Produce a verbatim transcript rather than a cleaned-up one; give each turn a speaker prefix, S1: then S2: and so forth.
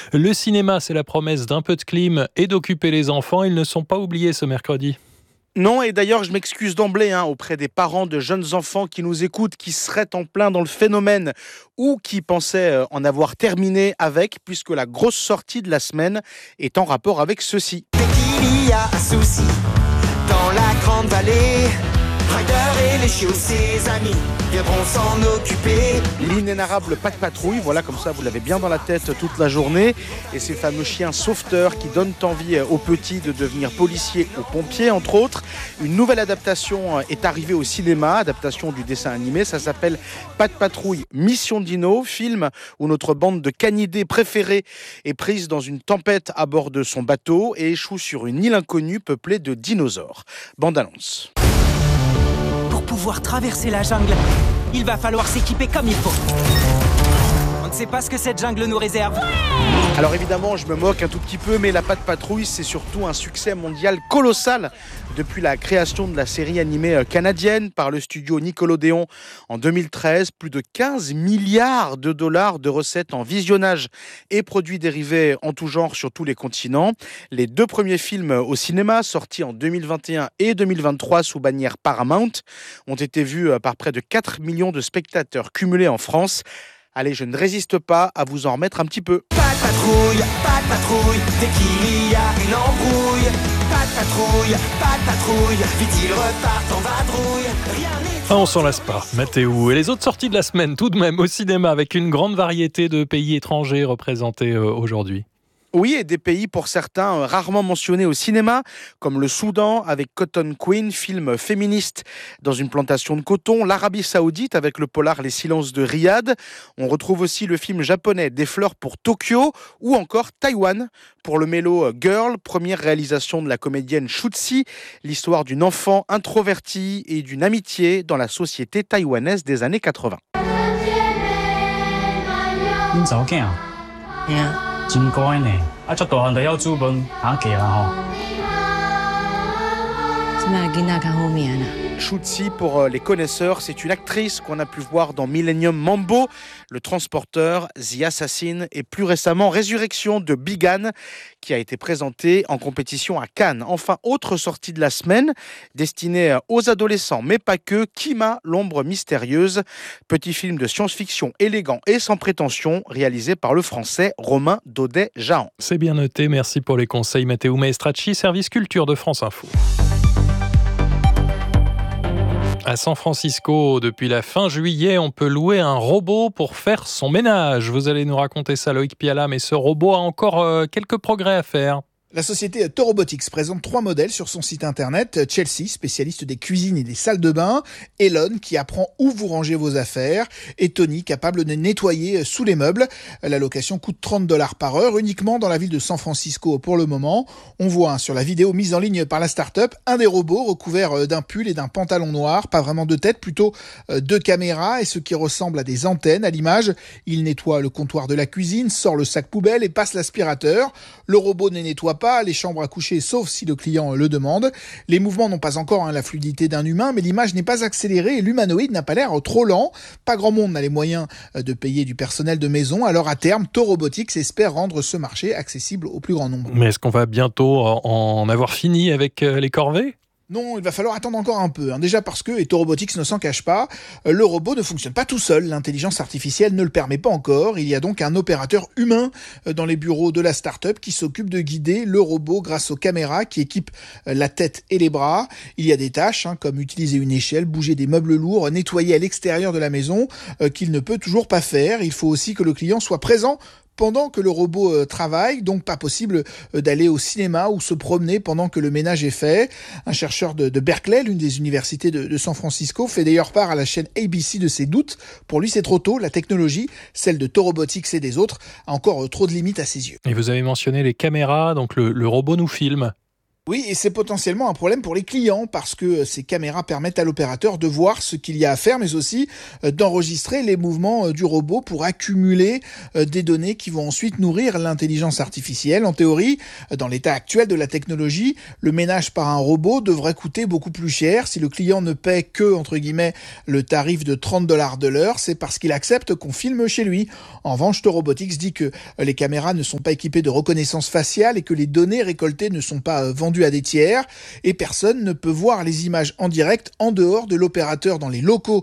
S1: Le cinéma, c'est la promesse d'un peu de clim et d'occuper les enfants. Ils ne sont pas oubliés ce mercredi.
S2: Non, et d'ailleurs, je m'excuse d'emblée hein, auprès des parents de jeunes enfants qui nous écoutent, qui seraient en plein dans le phénomène ou qui pensaient en avoir terminé avec, puisque la grosse sortie de la semaine est en rapport avec ceci.
S3: Dès qu'il y a un souci dans la grande vallée, Ryder et les chiots, ses amis, viendront s'en occuper.
S2: L'inénarrable Pat' Patrouille, voilà, comme ça vous l'avez bien dans la tête toute la journée. Et ces fameux chiens sauveteurs qui donnent envie aux petits de devenir policiers ou pompiers, entre autres. Une nouvelle adaptation est arrivée au cinéma, adaptation du dessin animé. Ça s'appelle Pat' Patrouille Mission Dino, film où notre bande de canidés préférée est prise dans une tempête à bord de son bateau et échoue sur une île inconnue peuplée de dinosaures. Bande annonce.
S4: Pour pouvoir traverser la jungle, il va falloir s'équiper comme il faut. On ne sait pas ce que cette jungle nous réserve.
S2: Alors évidemment, je me moque un tout petit peu, mais la Pat' Patrouille, c'est surtout un succès mondial colossal depuis la création de la série animée canadienne par le studio Nickelodeon en deux mille treize. Plus de quinze milliards de dollars de recettes en visionnage et produits dérivés en tout genre sur tous les continents. Les deux premiers films au cinéma, sortis en deux mille vingt et un et deux mille vingt-trois sous bannière Paramount, ont été vus par près de quatre millions de spectateurs cumulés en France. Allez, je ne résiste pas à vous en remettre un petit peu.
S3: Pat' Patrouille, Pat' Patrouille, dès qu'il y a une embrouille. Pat' Patrouille, Pat' Patrouille, vite ils repartent en vadrouille. Rien n'est...
S1: Ah, on s'en lasse pas, Mathéo. Et les autres sorties de la semaine, tout de même, au cinéma, avec une grande variété de pays étrangers représentés euh, aujourd'hui.
S2: Oui, et des pays pour certains rarement mentionnés au cinéma, comme le Soudan avec Cotton Queen, film féministe dans une plantation de coton, l'Arabie Saoudite avec le polar Les Silences de Riyad. On retrouve aussi le film japonais Des fleurs pour Tokyo, ou encore Taïwan pour le mélo Girl, première réalisation de la comédienne Shutsi, l'histoire d'une enfant introvertie et d'une amitié dans la société taïwanaise des années quatre-vingts.
S5: Yeah. 真乖呢，啊，足大漢就要煮飯，下嫁啦吼。
S6: 什麼囡仔較好命啦？
S2: Shutsi, pour les connaisseurs, c'est une actrice qu'on a pu voir dans Millennium Mambo, Le Transporteur, The Assassin et plus récemment Résurrection de Bigan, qui a été présentée en compétition à Cannes. Enfin, autre sortie de la semaine, destinée aux adolescents, mais pas que, Kima, l'ombre mystérieuse, petit film de science-fiction élégant et sans prétention, réalisé par le français Romain Daudet-Jahan.
S1: C'est bien noté, merci pour les conseils Matteo Maestracci, service culture de France Info. À San Francisco, depuis la fin juillet, on peut louer un robot pour faire son ménage. Vous allez nous raconter ça, Loïc Piala, mais ce robot a encore euh, quelques progrès à faire.
S7: La société Torobotics présente trois modèles sur son site internet. Chelsea, spécialiste des cuisines et des salles de bain. Elon, qui apprend où vous rangez vos affaires. Et Tony, capable de nettoyer sous les meubles. La location coûte trente dollars par heure, uniquement dans la ville de San Francisco pour le moment. On voit hein, sur la vidéo mise en ligne par la start-up un des robots recouverts d'un pull et d'un pantalon noir. Pas vraiment de tête, plutôt deux caméras et ce qui ressemble à des antennes. À l'image, il nettoie le comptoir de la cuisine, sort le sac poubelle et passe l'aspirateur. Le robot ne nettoie pas les chambres à coucher, sauf si le client le demande. Les mouvements n'ont pas encore hein, la fluidité d'un humain, mais l'image n'est pas accélérée et l'humanoïde n'a pas l'air trop lent. Pas grand monde n'a les moyens de payer du personnel de maison, alors à terme, Torobotics espère rendre ce marché accessible au plus grand nombre.
S1: Mais est-ce qu'on va bientôt en avoir fini avec les corvées ?
S7: Non, il va falloir attendre encore un peu. Hein. Déjà parce que, et Torobotics ne s'en cache pas, le robot ne fonctionne pas tout seul. L'intelligence artificielle ne le permet pas encore. Il y a donc un opérateur humain dans les bureaux de la start-up qui s'occupe de guider le robot grâce aux caméras qui équipent la tête et les bras. Il y a des tâches, hein, comme utiliser une échelle, bouger des meubles lourds, nettoyer à l'extérieur de la maison, euh, qu'il ne peut toujours pas faire. Il faut aussi que le client soit présent pendant que le robot euh, travaille, donc pas possible euh, d'aller au cinéma ou se promener pendant que le ménage est fait. Un chercheur de, de Berkeley, l'une des universités de, de San Francisco, fait d'ailleurs part à la chaîne A B C de ses doutes. Pour lui, c'est trop tôt. La technologie, celle de Torobotics et des autres, a encore euh, trop de limites à ses yeux.
S1: Et vous avez mentionné les caméras, donc le, le robot nous filme.
S7: Oui, et c'est potentiellement un problème pour les clients parce que ces caméras permettent à l'opérateur de voir ce qu'il y a à faire, mais aussi d'enregistrer les mouvements du robot pour accumuler des données qui vont ensuite nourrir l'intelligence artificielle. En théorie, dans l'état actuel de la technologie, le ménage par un robot devrait coûter beaucoup plus cher. Si le client ne paie que, entre guillemets, le tarif de trente dollars de l'heure, c'est parce qu'il accepte qu'on filme chez lui. En revanche, Torobotics dit que les caméras ne sont pas équipées de reconnaissance faciale et que les données récoltées ne sont pas vendues à des tiers et personne ne peut voir les images en direct en dehors de l'opérateur dans les locaux